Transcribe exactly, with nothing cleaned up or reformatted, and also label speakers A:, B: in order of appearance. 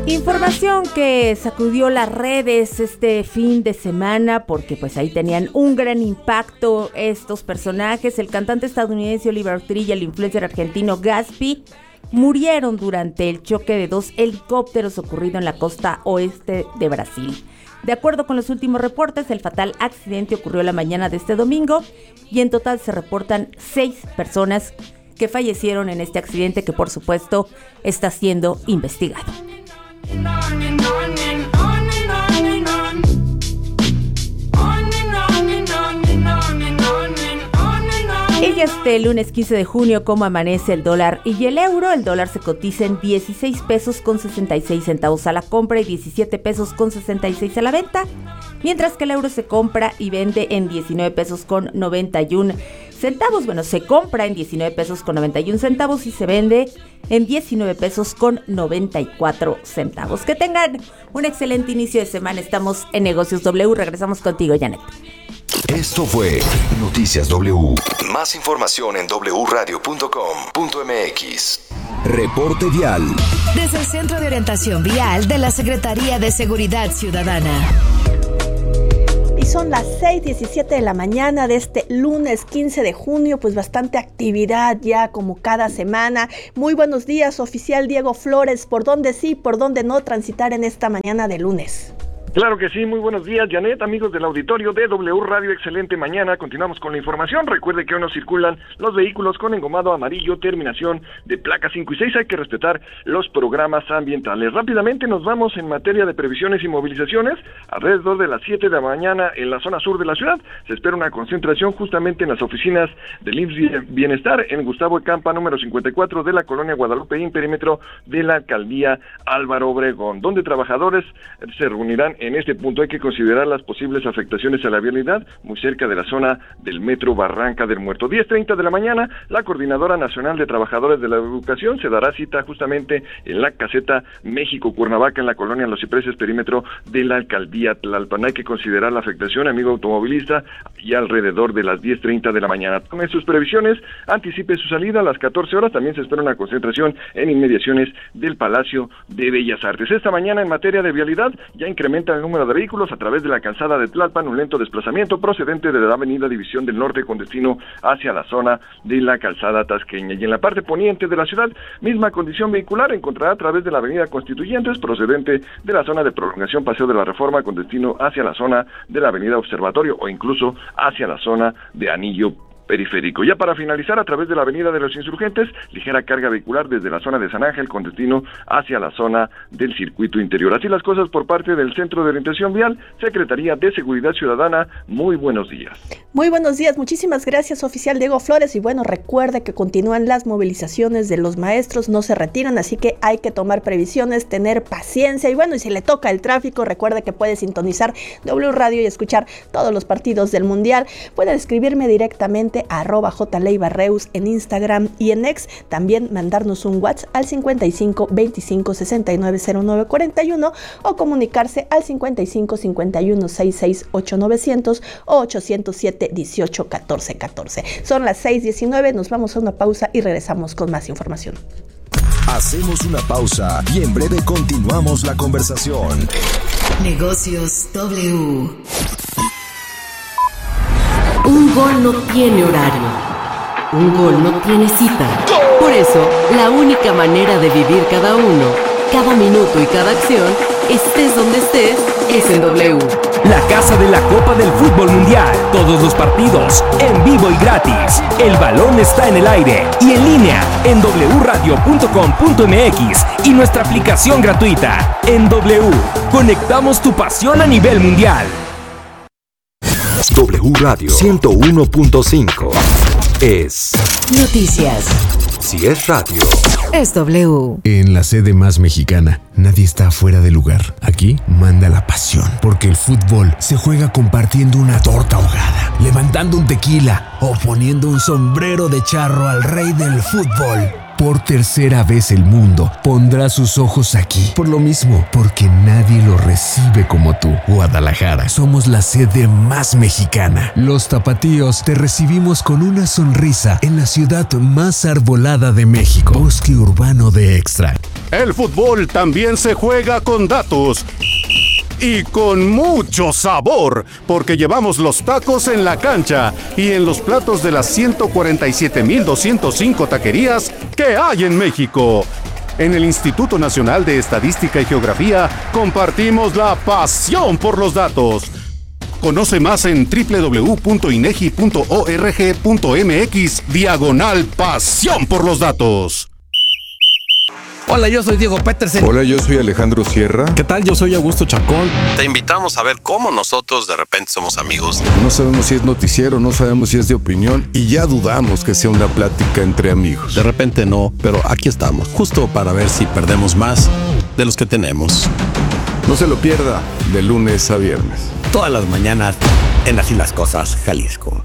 A: Información que sacudió las redes este fin de semana porque pues ahí tenían un gran impacto estos personajes. El cantante estadounidense Oliver Tree y el influencer argentino Gaspi murieron durante el choque de dos helicópteros ocurrido en la costa oeste de Brasil. De acuerdo con los últimos reportes, el fatal accidente ocurrió la mañana de este domingo y en total se reportan seis personas que fallecieron en este accidente que por supuesto está siendo investigado. Y este lunes quince de junio, ¿cómo amanece el dólar y el euro? El dólar se cotiza en dieciséis pesos con sesenta y seis centavos a la compra y diecisiete pesos con sesenta y seis a la venta, mientras que el euro se compra y vende en diecinueve pesos con noventa y uno centavos. Bueno, se compra en diecinueve pesos con noventa y uno centavos y se vende en diecinueve pesos con noventa y cuatro centavos. Que tengan un excelente inicio de semana. Estamos en Negocios W. Regresamos contigo, Janet.
B: Esto fue Noticias W. Más información en doble u radio punto com punto m x. Reporte vial.
C: Desde el Centro de Orientación Vial de la Secretaría de Seguridad Ciudadana.
D: Y son las seis diecisiete de la mañana de este lunes quince de junio, pues bastante actividad ya como cada semana. Muy buenos días, oficial Diego Flores. ¿Por dónde sí, por dónde no transitar en esta mañana de lunes?
E: Claro que sí, muy buenos días, Janet, amigos del auditorio de W Radio, excelente mañana. Continuamos con la información. Recuerde que hoy nos circulan los vehículos con engomado amarillo, terminación de placa cinco y seis. Hay que respetar los programas ambientales. Rápidamente nos vamos en materia de previsiones y movilizaciones. Alrededor de las siete de la mañana en la zona sur de la ciudad se espera una concentración justamente en las oficinas del I M S S Bienestar en Gustavo Ecampa, número cincuenta y cuatro de la colonia Guadalupe, en perímetro de la alcaldía Álvaro Obregón, donde trabajadores se reunirán. En este punto hay que considerar las posibles afectaciones a la vialidad muy cerca de la zona del metro Barranca del Muerto. diez treinta de la mañana, la Coordinadora Nacional de Trabajadores de la Educación se dará cita justamente en la caseta México-Cuernavaca, en la colonia Los Cipreses, perímetro de la alcaldía Tlalpan. Hay que considerar la afectación, amigo automovilista, y alrededor de las diez treinta de la mañana. Tome sus previsiones, anticipe su salida a las catorce horas. También se espera una concentración en inmediaciones del Palacio de Bellas Artes. Esta mañana, en materia de vialidad, ya incrementa el número de vehículos a través de la calzada de Tlalpan, un lento desplazamiento procedente de la avenida División del Norte con destino hacia la zona de la calzada tasqueña. Y en la parte poniente de la ciudad, misma condición vehicular encontrará a través de la avenida Constituyentes, procedente de la zona de prolongación Paseo de la Reforma con destino hacia la zona de la avenida Observatorio o incluso hacia la zona de Anillo Periférico. Ya para finalizar, a través de la avenida de los Insurgentes, ligera carga vehicular desde la zona de San Ángel con destino hacia la zona del circuito interior. Así las cosas por parte del Centro de Orientación Vial, Secretaría de Seguridad Ciudadana. Muy buenos días.
D: Muy buenos días, muchísimas gracias, oficial Diego Flores. Y bueno, recuerde que continúan las movilizaciones de los maestros, no se retiran, así que hay que tomar previsiones, tener paciencia. Y bueno, y si le toca el tráfico, recuerde que puede sintonizar W Radio y escuchar todos los partidos del Mundial. Puede escribirme directamente a arroba jleibarreus en Instagram y en X. También mandarnos un WhatsApp al cincuenta y cinco veinticinco sesenta y nueve cero nueve cuarenta y uno o comunicarse al cincuenta y cinco cincuenta y uno sesenta y seis ocho novecientos o ochocientos siete dieciocho catorce catorce. Son las seis diecinueve, nos vamos a una pausa y regresamos con más información.
B: Hacemos una pausa y en breve continuamos la conversación.
C: Negocios W. Un gol no tiene horario. Un gol no tiene cita. Por eso, la única manera de vivir cada uno, cada minuto y cada acción, estés donde estés, es en W.
F: La casa de la Copa del Fútbol Mundial. Todos los partidos, en vivo y gratis. El balón está en el aire y en línea en doble u radio punto com punto m x y nuestra aplicación gratuita. En W, conectamos tu pasión a nivel mundial.
B: W Radio ciento uno punto cinco es
C: Noticias.
B: Si es radio,
C: es W.
G: En la sede más mexicana, nadie está fuera de lugar. Aquí manda la pasión, porque el fútbol se juega compartiendo una torta ahogada, levantando un tequila o poniendo un sombrero de charro al rey del fútbol. Por tercera vez el mundo pondrá sus ojos aquí. Por lo mismo, porque nadie lo recibe como tú. Guadalajara, somos la sede más mexicana. Los tapatíos te recibimos con una sonrisa en la ciudad más arbolada de México. Bosque urbano de Extra.
H: El fútbol también se juega con datos. Y con mucho sabor, porque llevamos los tacos en la cancha y en los platos de las ciento cuarenta y siete mil doscientos cinco taquerías que hay en México. En el Instituto Nacional de Estadística y Geografía compartimos la pasión por los datos. Conoce más en doble u doble u doble u punto inegi punto org punto mx diagonal pasión por los datos.
I: Hola, yo soy Diego Petersen.
J: Hola, yo soy Alejandro Sierra.
I: ¿Qué tal? Yo soy Augusto Chacón.
K: Te invitamos a ver cómo nosotros de repente somos amigos.
J: No sabemos si es noticiero, no sabemos si es de opinión y ya dudamos que sea una plática entre amigos.
I: De repente no, pero aquí estamos, justo para ver si perdemos más de los que tenemos.
J: No se lo pierda, de lunes a viernes.
I: Todas las mañanas en Así las Cosas, Jalisco.